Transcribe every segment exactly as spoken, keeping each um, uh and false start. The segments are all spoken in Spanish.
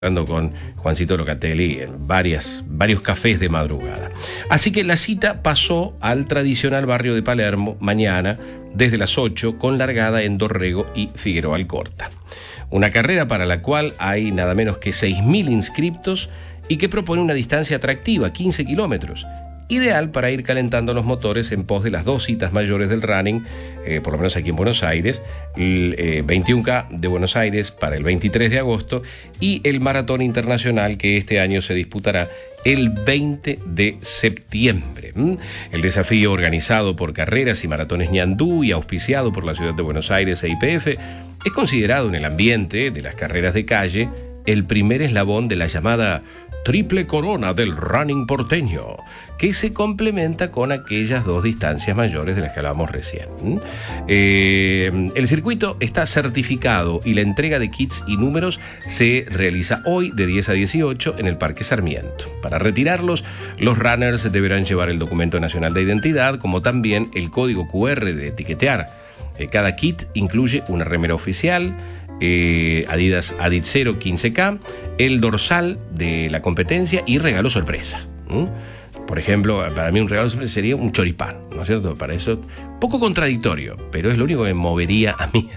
hablando con Juancito Locatelli en varias, varios cafés de madrugada. Así que la cita pasó al tradicional barrio de Palermo mañana desde las ocho con largada en Dorrego y Figueroa Alcorta. Una carrera para la cual hay nada menos que seis mil inscriptos y que propone una distancia atractiva, quince kilómetros. Ideal para ir calentando los motores en pos de las dos citas mayores del running, eh, por lo menos aquí en Buenos Aires, el eh, veintiuno K de Buenos Aires para el veintitrés de agosto y el Maratón Internacional que este año se disputará el veinte de septiembre. ¿Mm? El desafío, organizado por Carreras y Maratones Ñandú y auspiciado por la Ciudad de Buenos Aires e Y P F, es considerado en el ambiente de las carreras de calle el primer eslabón de la llamada triple corona del running porteño, que se complementa con aquellas dos distancias mayores de las que hablábamos recién. Eh, el circuito está certificado y la entrega de kits y números se realiza hoy de diez a dieciocho en el Parque Sarmiento. Para retirarlos, los runners deberán llevar el documento nacional de identidad, como también el código cu erre de etiquetear. Eh, cada kit incluye una remera oficial, Eh, Adidas Adizero quince K, el dorsal de la competencia y regalo sorpresa. ¿Mm? Por ejemplo, para mí un regalo sorpresa sería un choripán, ¿no es cierto? Para eso, poco contradictorio, pero es lo único que me movería a mí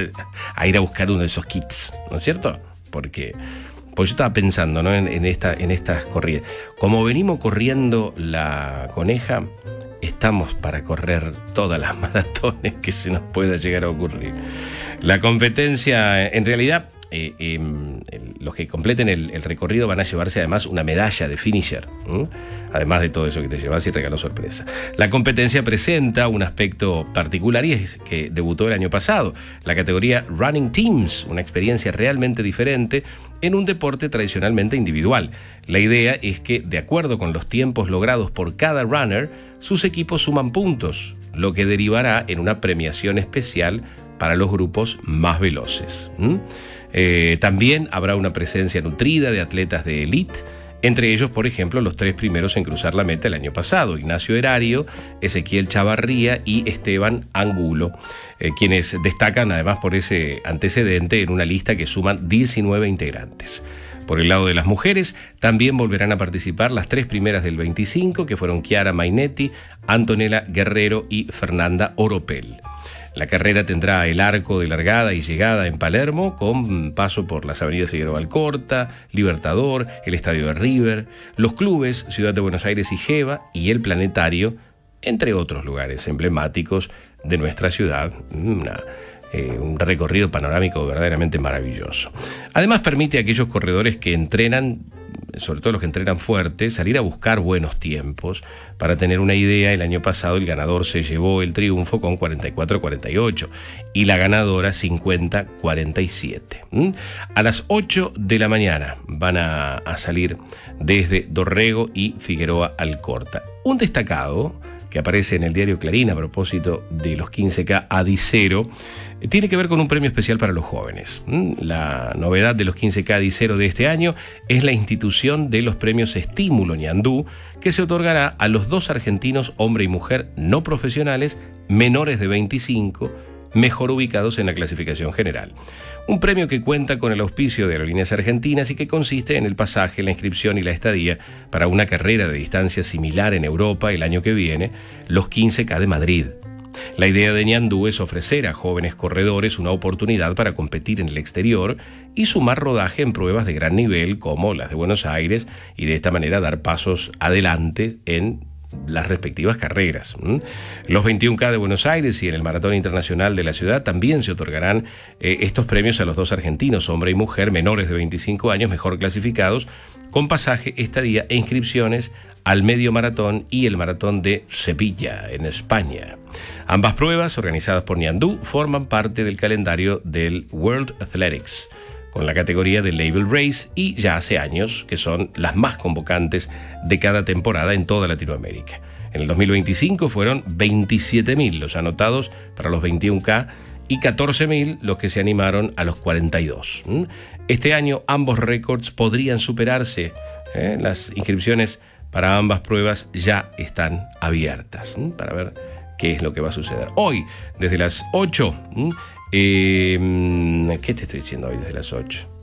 a ir a buscar uno de esos kits, ¿no es cierto? Porque pues yo estaba pensando, ¿no? en, en, esta, en estas corridas. Como venimos corriendo la coneja, estamos para correr todas las maratones que se nos pueda llegar a ocurrir. La competencia, en realidad, eh, eh, los que completen el, el recorrido van a llevarse además una medalla de finisher, ¿eh? Además de todo eso que te llevas y regalo sorpresa. La competencia presenta un aspecto particular y es que debutó el año pasado. La categoría Running Teams, una experiencia realmente diferente en un deporte tradicionalmente individual. La idea es que, de acuerdo con los tiempos logrados por cada runner, sus equipos suman puntos, lo que derivará en una premiación especial para los grupos más veloces. ¿Mm? Eh, también habrá una presencia nutrida de atletas de élite, entre ellos, por ejemplo, los tres primeros en cruzar la meta el año pasado: Ignacio Erario, Ezequiel Chavarría y Esteban Angulo, eh, quienes destacan además por ese antecedente en una lista que suman diecinueve integrantes. Por el lado de las mujeres, también volverán a participar las tres primeras del veinticinco, que fueron Chiara Mainetti, Antonella Guerrero y Fernanda Oropel. La carrera tendrá el arco de largada y llegada en Palermo, con paso por las avenidas Figueroa Alcorta, Libertador, el Estadio de River, los clubes Ciudad de Buenos Aires y Geva y el Planetario, entre otros lugares emblemáticos de nuestra ciudad. Una, eh, un recorrido panorámico verdaderamente maravilloso. Además, permite a aquellos corredores que entrenan, sobre todo los que entrenan fuerte, salir a buscar buenos tiempos. Para tener una idea, el año pasado el ganador se llevó el triunfo con cuarenta y cuatro cuarenta y ocho y la ganadora cincuenta cuarenta y siete. ¿Mm? A las ocho de la mañana van a, a salir desde Dorrego y Figueroa Alcorta. Un destacado que aparece en el diario Clarín a propósito de los quince K Adicero tiene que ver con un premio especial para los jóvenes. La novedad de los quince K Adicero de este año es la institución de los premios Estímulo Ñandú, que se otorgará a los dos argentinos, hombre y mujer, no profesionales, menores de veinticinco, mejor ubicados en la clasificación general. Un premio que cuenta con el auspicio de Aerolíneas Argentinas y que consiste en el pasaje, la inscripción y la estadía para una carrera de distancia similar en Europa el año que viene, los quince K de Madrid. La idea de Ñandú es ofrecer a jóvenes corredores una oportunidad para competir en el exterior y sumar rodaje en pruebas de gran nivel como las de Buenos Aires y de esta manera dar pasos adelante en las respectivas carreras. Los veintiuno K de Buenos Aires y en el Maratón Internacional de la ciudad también se otorgarán eh, estos premios a los dos argentinos, hombre y mujer, menores de veinticinco años, mejor clasificados, con pasaje, estadía e inscripciones al medio maratón y el maratón de Sevilla, en España. Ambas pruebas, organizadas por Ñandú, forman parte del calendario del World Athletics, con la categoría de Label Race, y ya hace años que son las más convocantes de cada temporada en toda Latinoamérica. En el dos mil veinticinco fueron veintisiete mil los anotados para los veintiuno K y catorce mil los que se animaron a los cuarenta y dos. Este año ambos récords podrían superarse. ¿eh? Las inscripciones para ambas pruebas ya están abiertas, ¿eh? para ver qué es lo que va a suceder. Hoy, desde las ocho, ¿eh? Eh, ¿qué te estoy diciendo hoy desde las ocho?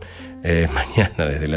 eh, mañana desde